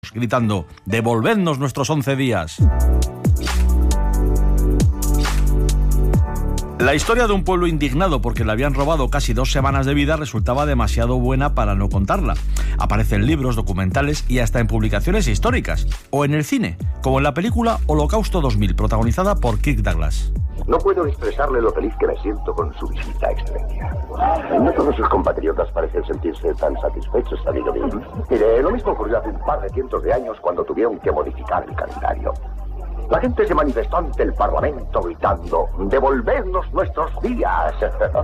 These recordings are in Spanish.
gritando: «¡Devolvednos nuestros 11 días!». La historia de un pueblo indignado porque le habían robado casi 2 semanas de vida resultaba demasiado buena para no contarla. Aparece en libros, documentales y hasta en publicaciones históricas. O en el cine, como en la película Holocausto 2000, protagonizada por Kirk Douglas. No puedo expresarle lo feliz que me siento con su visita, Excelencia. No todos sus compatriotas parecen sentirse tan satisfechos, amigo mío. Mire, lo mismo ocurrió hace un par de cientos de años cuando tuvieron que modificar el calendario. La gente se manifestó ante el Parlamento gritando: «¡Devolvednos nuestros días!».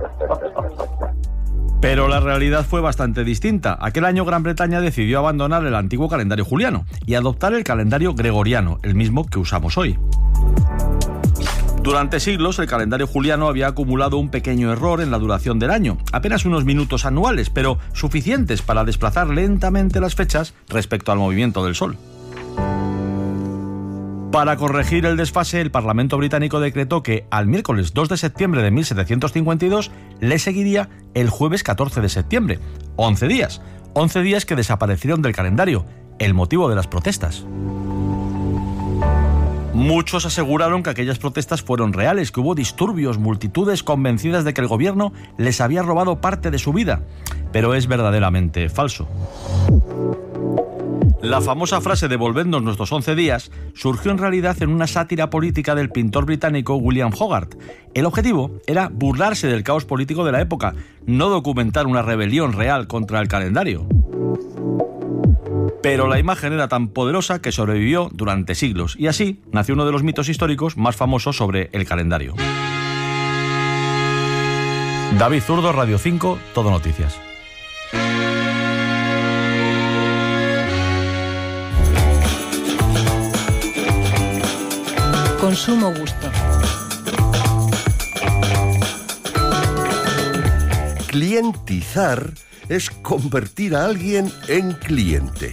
Pero la realidad fue bastante distinta. Aquel año Gran Bretaña decidió abandonar el antiguo calendario juliano y adoptar el calendario gregoriano, el mismo que usamos hoy. Durante siglos, el calendario juliano había acumulado un pequeño error en la duración del año, apenas unos minutos anuales, pero suficientes para desplazar lentamente las fechas respecto al movimiento del Sol. Para corregir el desfase, el Parlamento británico decretó que al miércoles 2 de septiembre de 1752 le seguiría el jueves 14 de septiembre. 11 días. 11 días que desaparecieron del calendario, el motivo de las protestas. Muchos aseguraron que aquellas protestas fueron reales, que hubo disturbios, multitudes convencidas de que el gobierno les había robado parte de su vida. Pero es verdaderamente falso. La famosa frase «devolvednos nuestros 11 días» surgió en realidad en una sátira política del pintor británico William Hogarth. El objetivo era burlarse del caos político de la época, no documentar una rebelión real contra el calendario. Pero la imagen era tan poderosa que sobrevivió durante siglos, y así nació uno de los mitos históricos más famosos sobre el calendario. David Zurdo, Radio 5, Todo Noticias. Consumo gusto. Clientizar es convertir a alguien en cliente.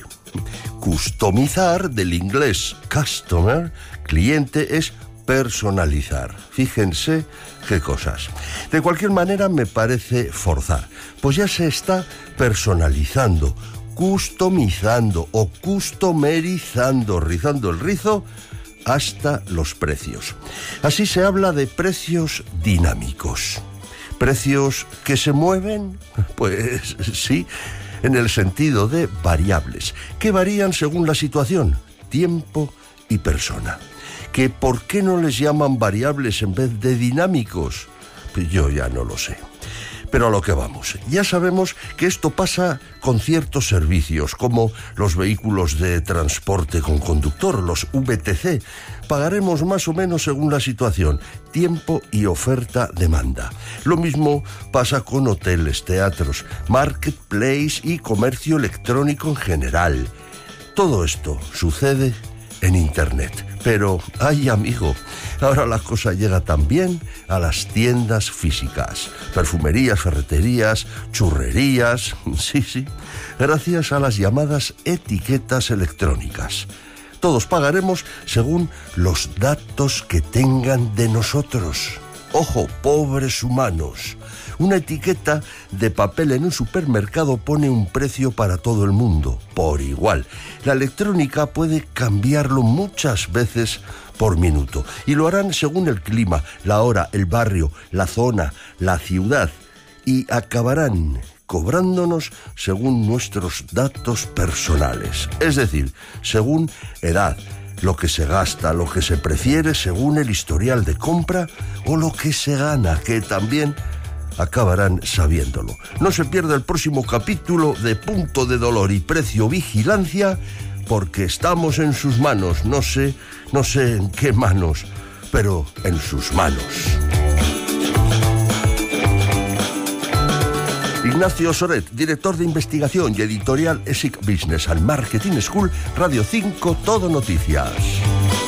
Customizar, del inglés customer, cliente, es personalizar. Fíjense qué cosas. De cualquier manera, me parece forzar, pues ya se está personalizando, customizando o customerizando, rizando el rizo hasta los precios. Así se habla de precios dinámicos. ¿Precios que se mueven? Pues sí, en el sentido de variables, que varían según la situación, tiempo y persona. ¿Que por qué no les llaman variables en vez de dinámicos? Pues yo ya no lo sé. Pero a lo que vamos, ya sabemos que esto pasa con ciertos servicios, como los vehículos de transporte con conductor, los VTC. Pagaremos más o menos según la situación, tiempo y oferta-demanda. Lo mismo pasa con hoteles, teatros, marketplace y comercio electrónico en general. Todo esto sucede en Internet. Pero, ay amigo, ahora la cosa llega también a las tiendas físicas. Perfumerías, ferreterías, churrerías, sí, gracias a las llamadas etiquetas electrónicas. Todos pagaremos según los datos que tengan de nosotros. Ojo, pobres humanos. Una etiqueta de papel en un supermercado pone un precio para todo el mundo, por igual. La electrónica puede cambiarlo muchas veces por minuto, y lo harán según el clima, la hora, el barrio, la zona, la ciudad, y acabarán cobrándonos según nuestros datos personales, es decir, según edad, lo que se gasta, lo que se prefiere según el historial de compra o lo que se gana, que también acabarán sabiéndolo. No se pierda el próximo capítulo de Punto de Dolor y Precio Vigilancia, porque estamos en sus manos. No sé en qué manos, pero en sus manos. Ignacio Soret, director de investigación y editorial ESIC Business and Marketing School, Radio 5, Todo Noticias.